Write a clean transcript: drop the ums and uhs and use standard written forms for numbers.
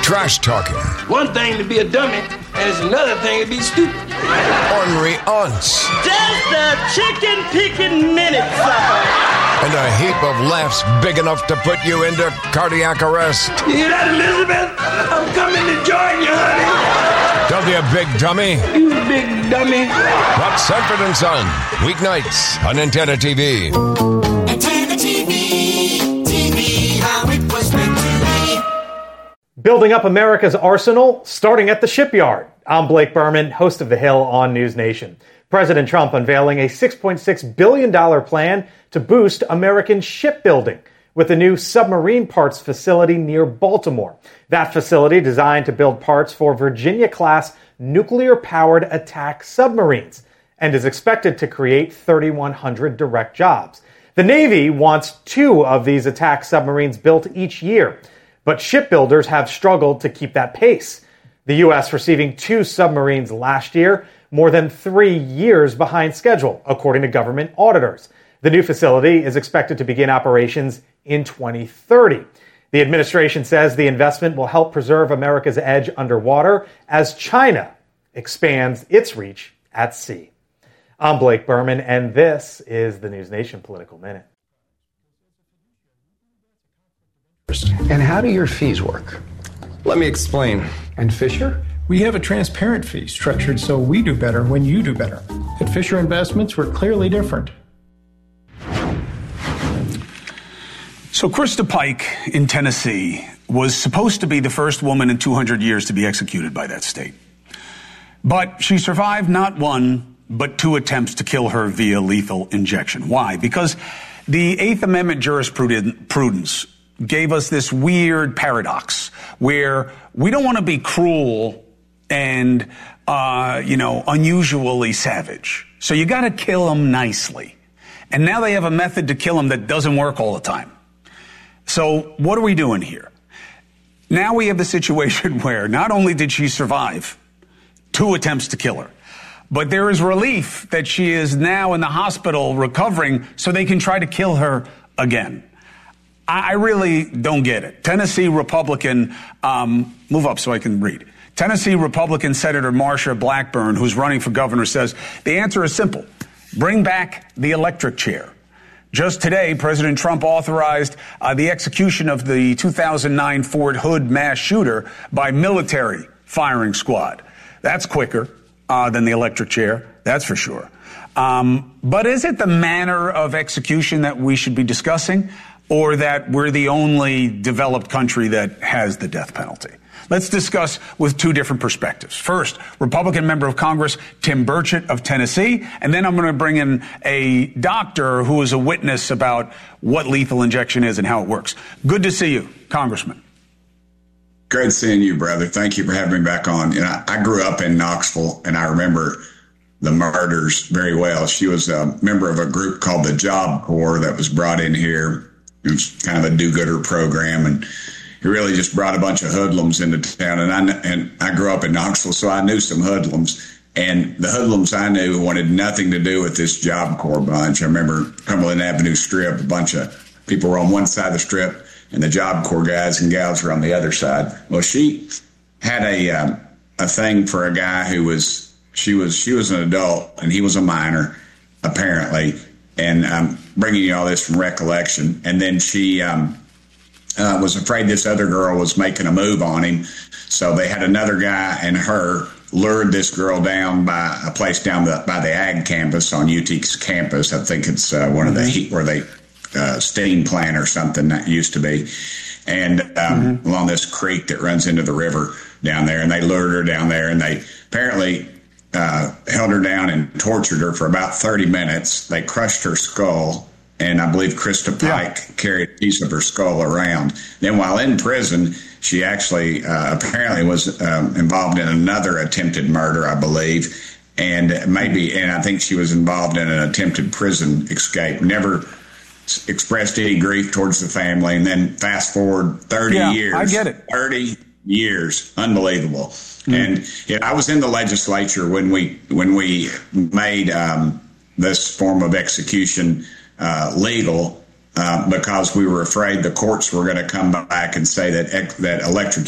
trash talking. One thing to be a dummy, and it's another thing to be stupid. Ornery aunts. Just a chicken picking minute, sucker. And a heap of laughs big enough to put you into cardiac arrest. You hear that, Elizabeth? I'm coming to join you, honey. Don't be a big dummy. You big dummy. Watch Sanford and Son, weeknights on Antenna TV. Antenna TV, TV, how it was meant to be. Building up America's arsenal, starting at the shipyard. I'm Blake Berman, host of The Hill on News Nation. President Trump unveiling a $6.6 billion plan to boost American shipbuilding with a new submarine parts facility near Baltimore. That facility designed to build parts for Virginia-class nuclear-powered attack submarines and is expected to create 3,100 direct jobs. The Navy wants 2 of these attack submarines built each year, but shipbuilders have struggled to keep that pace. The U.S. receiving 2 submarines last year, more than 3 years behind schedule, according to government auditors. The new facility is expected to begin operations in 2030. The administration says the investment will help preserve America's edge underwater as China expands its reach at sea. I'm Blake Berman, and this is the News Nation Political Minute. And how do your fees work? Let me explain. And Fisher? We have a transparent fee structured so we do better when you do better. At Fisher Investments, we're clearly different. So Krista Pike in Tennessee was supposed to be the first woman in 200 years to be executed by that state. But she survived not 1, but 2 attempts to kill her via lethal injection. Why? Because the Eighth Amendment jurisprudence gave us this weird paradox where we don't want to be cruel and, unusually savage. So you got to kill them nicely. And now they have a method to kill them that doesn't work all the time. So what are we doing here? Now we have the situation where not only did she survive 2 attempts to kill her, but there is relief that she is now in the hospital recovering so they can try to kill her again. I really don't get it. Tennessee Republican, move up so I can read. Tennessee Republican Senator Marsha Blackburn, who's running for governor, says the answer is simple. Bring back the electric chair. Just today, President Trump authorized the execution of the 2009 Fort Hood mass shooter by military firing squad. That's quicker than the electric chair, that's for sure. But is it the manner of execution that we should be discussing, or that we're the only developed country that has the death penalty? Let's discuss with 2 different perspectives. First, Republican member of Congress Tim Burchett of Tennessee, and then I'm going to bring in a doctor who is a witness about what lethal injection is and how it works. Good to see you, Congressman. Great seeing you, brother. Thank you for having me back on. I grew up in Knoxville, and I remember the murders very well. She was a member of a group called the Job Corps that was brought in here. It was kind of a do-gooder program, and he really just brought a bunch of hoodlums into town. And I grew up in Knoxville, so I knew some hoodlums. And the hoodlums I knew wanted nothing to do with this Job Corps bunch. I remember Cumberland Avenue Strip, a bunch of people were on one side of the strip, and the Job Corps guys and gals were on the other side. Well, she had a thing for a guy who she was an adult, and he was a minor, apparently. And I'm bringing you all this from recollection. And then she was afraid this other girl was making a move on him. So they had another guy and her lured this girl down by a place down by the ag campus on UT's campus. I think it's one of the where they steam plant or something that used to be. And along this creek that runs into the river down there. And they lured her down there, and they apparently held her down and tortured her for about 30 minutes. They crushed her skull, and I believe Krista Pike carried a piece of her skull around. Then while in prison, she actually apparently was involved in another attempted murder, I believe, and I think she was involved in an attempted prison escape. Never expressed any grief towards the family, and then fast forward 30 years. I get it. 30 years. Unbelievable. And I was in the legislature when we made this form of execution legal because we were afraid the courts were going to come back and say that electric